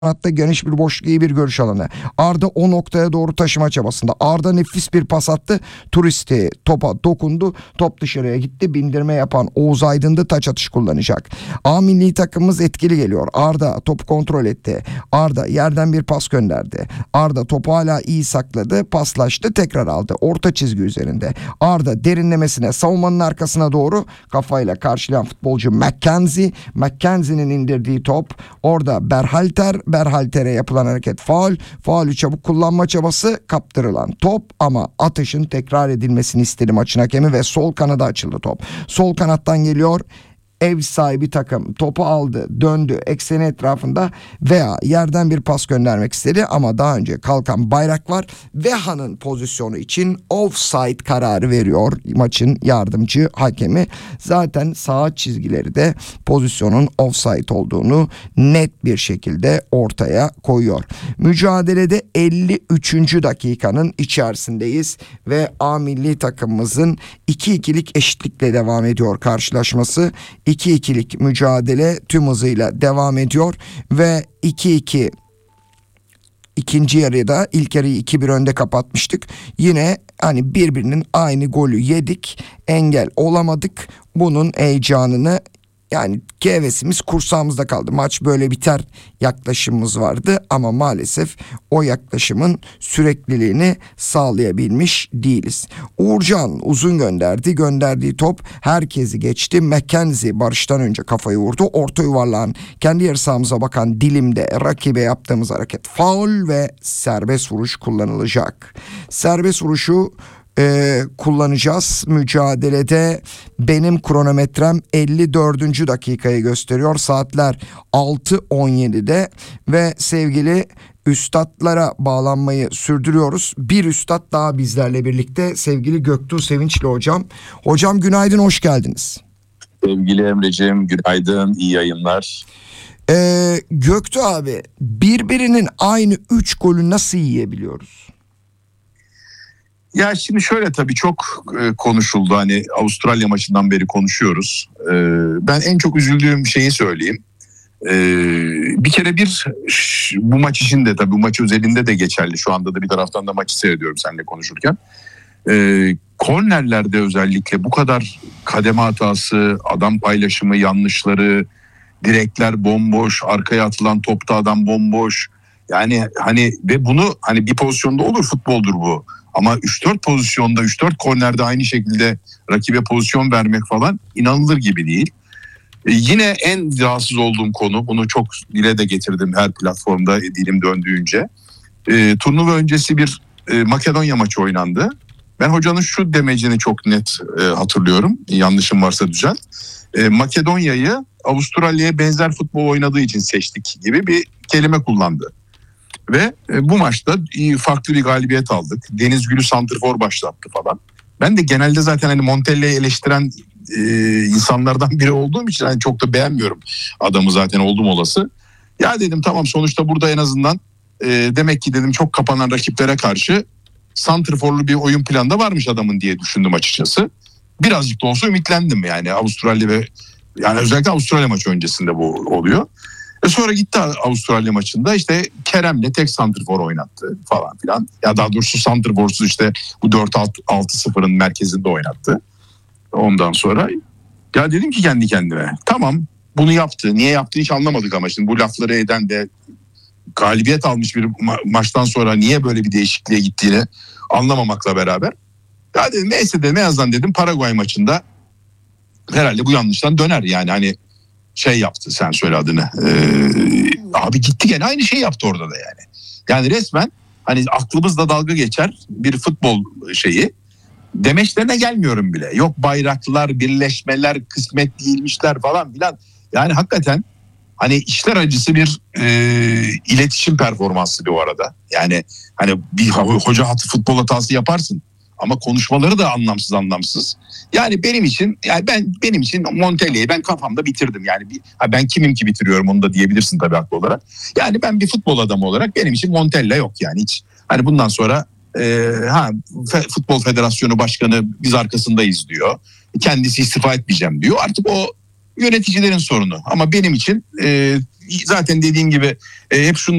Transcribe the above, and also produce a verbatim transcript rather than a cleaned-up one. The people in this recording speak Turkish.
kanatta geniş bir boşluk, iyi bir görüş alanı. Arda o noktaya doğru taşıma çabasında. Arda nefis bir pas attı. Turisti topa dokundu. Top dışarıya gitti. Bindirme yapan Oğuz Aydın'dı. Taç atış kullanacak. A milli takımımız etkili geliyor. Arda topu kontrol etti. Arda yerden bir pas gönderdi. Arda topu hala iyi sakladı. Paslaştı. Tekrar aldı. Orta çizgi üzerinde. Arda derinlemesine savunmanın arkasına doğru kafayla karşılayan futbolcu McKenzie. McKenzie'nin indirdiği top. Orada Berhalter. Berhalter'e yapılan hareket faul. Faulü çabuk kullanma çabası, kaptırılan top ama atışın tekrar edilmesini istedi maçın hakemi ve sol kanada açıldı top. Sol kanattan geliyor. Ev sahibi takım topu aldı, döndü ekseni etrafında veya yerden bir pas göndermek istedi ama daha önce kalkan bayrak var. Veha'nın pozisyonu için offside kararı veriyor maçın yardımcı hakemi. Zaten sağ çizgileri de pozisyonun offside olduğunu net bir şekilde ortaya koyuyor. Mücadelede elli üçüncü dakikanın içerisindeyiz ve A milli takımımızın iki ikilik eşitlikle devam ediyor karşılaşması. iki ikilik mücadele tüm hızıyla devam ediyor ve iki iki ikinci yarıda ilk yarıyı iki bir önde kapatmıştık. Yine hani birbirinin aynı golü yedik, engel olamadık. Bunun heyecanını, yani hevesimiz kursağımızda kaldı. Maç böyle biter yaklaşımımız vardı ama maalesef o yaklaşımın sürekliliğini sağlayabilmiş değiliz. Uğurcan uzun gönderdi. Gönderdiği top herkesi geçti. McKenzie barıştan önce kafayı vurdu. Orta yuvarlağın kendi yarı sahamıza bakan dilimde rakibe yaptığımız hareket faul ve serbest vuruş kullanılacak. Serbest vuruşu Ee, kullanacağız. Mücadelede benim kronometrem elli dördüncü dakikayı gösteriyor. Saatler altı on yedide ve sevgili üstadlara bağlanmayı sürdürüyoruz. Bir üstad daha bizlerle birlikte, sevgili Göktuğ Sevinçli hocam. Hocam günaydın, hoş geldiniz. Sevgili Emre'ciğim günaydın, iyi yayınlar. Ee, Göktuğ abi, birbirinin aynı üç golü nasıl yiyebiliyoruz? Ya şimdi şöyle, tabii çok e, konuşuldu, hani Avustralya maçından beri konuşuyoruz. E, ben en çok üzüldüğüm şeyi söyleyeyim. E, bir kere bir ş, bu maç için de, tabii bu maç özelinde de geçerli. Şu anda da bir taraftan da maçı seyrediyorum seninle konuşurken. E, kornerlerde özellikle bu kadar kademe hatası, adam paylaşımı yanlışları, direkler bomboş, arkaya atılan topta adam bomboş. Yani hani ve bunu hani bir pozisyonda olur, futboldur bu. Ama üç dört pozisyonda, üç dört kornerde aynı şekilde rakibe pozisyon vermek falan inanılır gibi değil. Ee, yine en rahatsız olduğum konu, bunu çok dile de getirdim her platformda dilim döndüğünce. Ee, turnuva öncesi bir e, Makedonya maçı oynandı. Ben hocanın şu demecini çok net e, hatırlıyorum. Yanlışım varsa düzelt. E, Makedonya'yı Avustralya'ya benzer futbol oynadığı için seçtik gibi bir kelime kullandı. Ve bu maçta farklı bir galibiyet aldık. Deniz Gül'ü santrfor başlattı falan. Ben de genelde zaten hani Montella'yı eleştiren e, insanlardan biri olduğum için hani çok da beğenmiyorum adamı, zaten oldum olası. Ya dedim tamam, sonuçta burada en azından e, demek ki dedim çok kapanan rakiplere karşı santrforlu bir oyun planı da varmış adamın diye düşündüm açıkçası. Birazcık da olsa ümitlendim yani Avustralya ve yani özellikle Avustralya maçı öncesinde bu oluyor. E sonra gitti Avustralya maçında, işte Kerem'le tek santrfor oynattı falan filan. Ya daha doğrusu santrforsuz işte bu dört altı sıfırın merkezinde oynattı. Ondan sonra ya dedim ki kendi kendime, tamam bunu yaptı. Niye yaptı hiç anlamadık ama şimdi bu lafları eden de galibiyet almış bir ma- maçtan sonra niye böyle bir değişikliğe gittiğini anlamamakla beraber. Ya dedim neyse dedim, en azından dedim Paraguay maçında herhalde bu yanlıştan döner yani, hani şey yaptı, sen söyle adını. Ee, abi gitti gene aynı şey yaptı orada da yani. Yani resmen hani aklımızda dalga geçer bir futbol şeyi. Demeçlerine gelmiyorum bile. Yok bayraklar, birleşmeler, kısmet değilmişler falan filan. Yani hakikaten hani işler acısı bir e, iletişim performansı bu arada. Yani hani bir hoca hatı futbol hatası yaparsın. Ama konuşmaları da anlamsız anlamsız. Yani benim için, yani ben benim için Montella'yı ben kafamda bitirdim. Yani bir, ha ben kimim ki bitiriyorum onu da diyebilirsin tabii haklı olarak. Yani ben bir futbol adamı olarak benim için Montella yok yani hiç. Hani bundan sonra e, ha Futbol Federasyonu Başkanı biz arkasındayız diyor. Kendisi istifa etmeyeceğim diyor. Artık o yöneticilerin sorunu. Ama benim için e, zaten dediğim gibi e, hep şunu